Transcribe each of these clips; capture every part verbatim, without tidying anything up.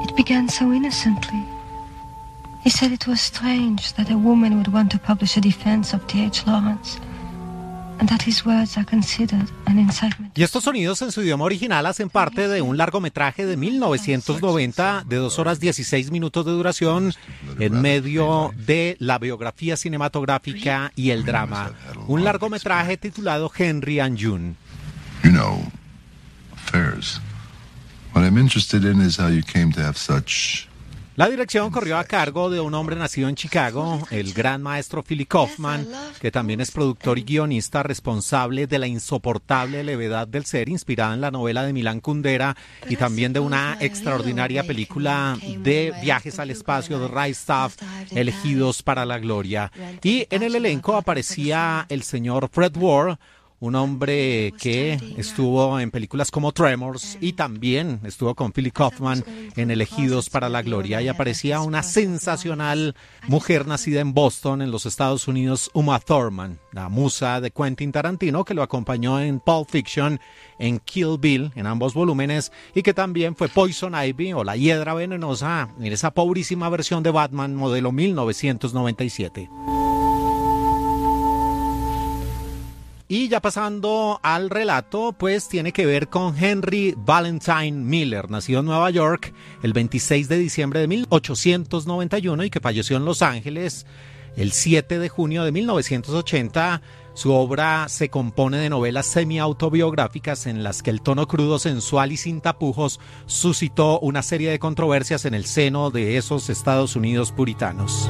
It began so innocently. He said it was strange that a woman would want to publish a defense of T H Lawrence. And that his words are considered an incitement. Y estos sonidos en su idioma original hacen parte de un largometraje de mil novecientos noventa de dos horas dieciséis minutos de duración en medio de la biografía cinematográfica y el drama. Un largometraje titulado Henry and June. You know, affairs. What I'm interested in is how you came to have such... La dirección corrió a cargo de un hombre nacido en Chicago, el gran maestro Philip Kaufman, que también es productor y guionista responsable de la insoportable levedad del ser, inspirada en la novela de Milan Kundera, y también de una extraordinaria película de viajes al espacio de Ray Staff, Elegidos para la Gloria. Y en el elenco aparecía el señor Fred Ward, un hombre que estuvo en películas como Tremors y también estuvo con Philip Kaufman en Elegidos para la Gloria, y aparecía una sensacional mujer nacida en Boston, en los Estados Unidos, Uma Thurman, la musa de Quentin Tarantino, que lo acompañó en Pulp Fiction, en Kill Bill, en ambos volúmenes, y que también fue Poison Ivy o la Hiedra Venenosa en esa pobrísima versión de Batman modelo mil novecientos noventa y siete. Y ya pasando al relato, pues tiene que ver con Henry Valentine Miller, nacido en Nueva York el veintiséis de diciembre de mil ochocientos noventa y uno y que falleció en Los Ángeles el siete de junio de mil novecientos ochenta. Su obra se compone de novelas semi-autobiográficas en las que el tono crudo, sensual y sin tapujos suscitó una serie de controversias en el seno de esos Estados Unidos puritanos.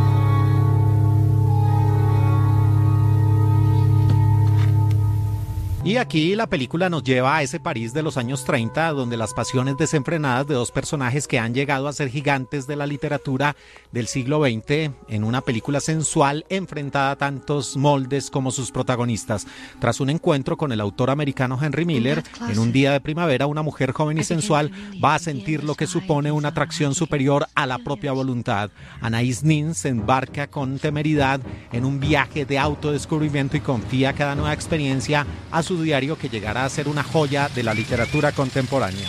Y aquí la película nos lleva a ese París de los años treinta, donde las pasiones desenfrenadas de dos personajes que han llegado a ser gigantes de la literatura del siglo veinte, en una película sensual enfrentada a tantos moldes como sus protagonistas. Tras un encuentro con el autor americano Henry Miller, en un día de primavera, una mujer joven y sensual va a sentir lo que supone una atracción superior a la propia voluntad. Anais Nin se embarca con temeridad en un viaje de autodescubrimiento y confía cada nueva experiencia a su diario, que llegará a ser una joya de la literatura contemporánea.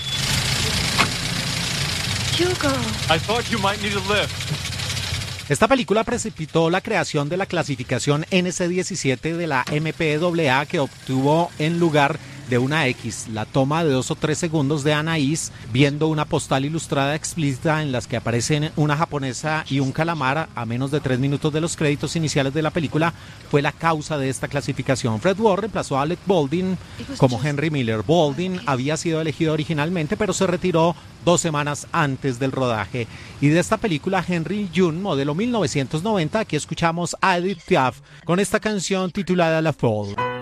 Hugo. I thought you might need a lift. Esta película precipitó la creación de la clasificación N C diecisiete de la M P A A, que obtuvo en lugar de una X la toma de dos o tres segundos de Anaís viendo una postal ilustrada explícita en las que aparecen una japonesa y un calamar a menos de tres minutos de los créditos iniciales de la película. Fue la causa de esta clasificación. Fred Ward reemplazó a Alec Baldwin como Henry Miller. Baldwin había sido elegido originalmente, pero se retiró dos semanas antes del rodaje. Y de esta película Henry June, modelo mil novecientos noventa, aquí escuchamos a Edith Piaf con esta canción titulada La Folle.